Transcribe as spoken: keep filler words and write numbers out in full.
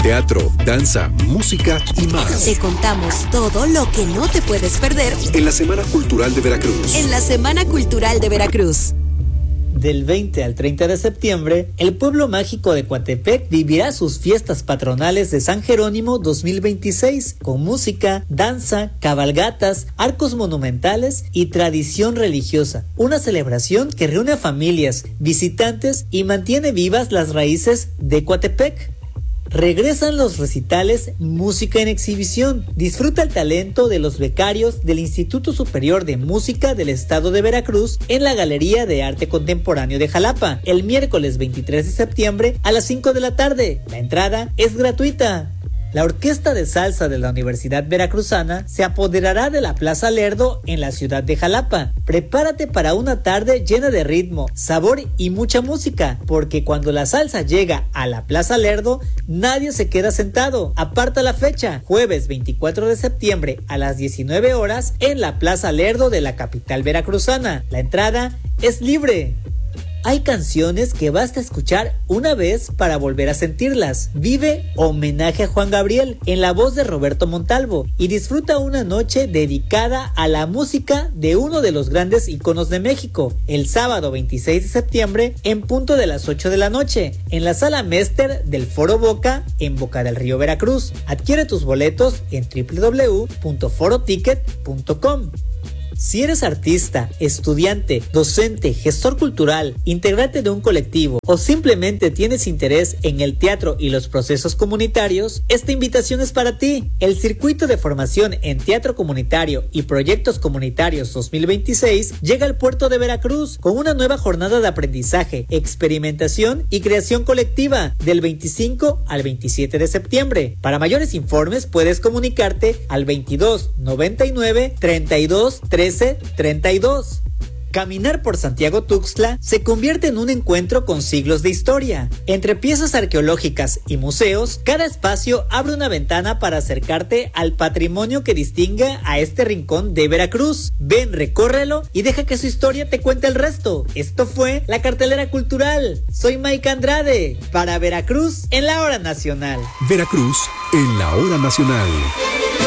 teatro, danza, música y más. Te contamos todo lo que no te puedes perder en la Semana Cultural de Veracruz. En la Semana Cultural de Veracruz. Del veinte al treinta de septiembre, el pueblo mágico de Coatepec vivirá sus fiestas patronales de San Jerónimo dos mil veintiséis, con música, danza, cabalgatas, arcos monumentales y tradición religiosa. Una celebración que reúne a familias, visitantes y mantiene vivas las raíces de Coatepec. Regresan los recitales Música en Exhibición. Disfruta el talento de los becarios del Instituto Superior de Música del Estado de Veracruz en la Galería de Arte Contemporáneo de Jalapa, el miércoles veintitrés de septiembre a las cinco de la tarde. La entrada es gratuita. La Orquesta de Salsa de la Universidad Veracruzana se apoderará de la Plaza Lerdo en la ciudad de Jalapa. Prepárate para una tarde llena de ritmo, sabor y mucha música, porque cuando la salsa llega a la Plaza Lerdo, nadie se queda sentado. Aparta la fecha, jueves veinticuatro de septiembre a las diecinueve horas en la Plaza Lerdo de la capital veracruzana. La entrada es libre. Hay canciones que basta escuchar una vez para volver a sentirlas. Vive Homenaje a Juan Gabriel en la voz de Roberto Montalvo y disfruta una noche dedicada a la música de uno de los grandes íconos de México, el sábado veintiséis de septiembre en punto de las ocho de la noche en la Sala Mester del Foro Boca en Boca del Río, Veracruz. Adquiere tus boletos en doble u doble u doble u punto foro ticket punto com. Si eres artista, estudiante, docente, gestor cultural, integrante de un colectivo o simplemente tienes interés en el teatro y los procesos comunitarios, esta invitación es para ti. El Circuito de Formación en Teatro Comunitario y Proyectos Comunitarios dos mil veintiséis llega al puerto de Veracruz con una nueva jornada de aprendizaje, experimentación y creación colectiva del veinticinco al veintisiete de septiembre. Para mayores informes puedes comunicarte al veintidós noventa y nueve treinta y dos trece treinta y dos. Caminar por Santiago Tuxtla se convierte en un encuentro con siglos de historia. Entre piezas arqueológicas y museos, cada espacio abre una ventana para acercarte al patrimonio que distingue a este rincón de Veracruz. Ven, recórrelo y deja que su historia te cuente el resto. Esto fue La Cartelera Cultural. Soy Mike Andrade, para Veracruz en la Hora Nacional. Veracruz en la Hora Nacional.